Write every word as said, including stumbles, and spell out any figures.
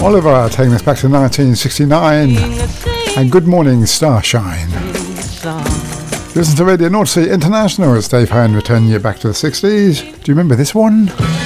Oliver taking us back to nineteen sixty-nine. And Good Morning Starshine. Listen to Radio North Sea International as Dave Hine returning you back to the sixties. Do you remember this one?